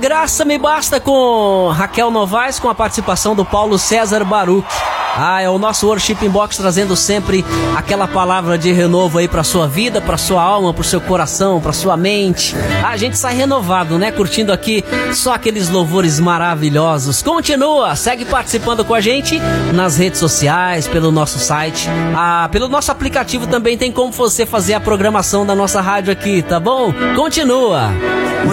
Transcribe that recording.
Graça Me Basta com Raquel Novaes, com a participação do Paulo César Baruch. É o nosso Worship Inbox trazendo sempre aquela palavra de renovo aí pra sua vida, pra sua alma, pro seu coração, pra sua mente. A gente sai renovado, né? Curtindo aqui só aqueles louvores maravilhosos. Continua, segue participando com a gente nas redes sociais, pelo nosso site. Pelo nosso aplicativo também tem como você fazer a programação da nossa rádio aqui, tá bom? Continua!